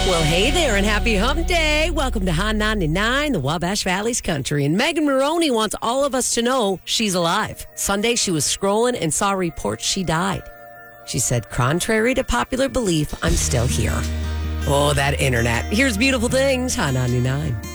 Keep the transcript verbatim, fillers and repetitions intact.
Well, hey there and happy hump day. Welcome to Hot ninety-nine, the Wabash Valley's country. And Megan Maroney wants all of us to know she's alive. Sunday, she was scrolling and saw reports she died. She said, contrary to popular belief, I'm still here. Oh, that internet. Here's beautiful things, Hot ninety-nine.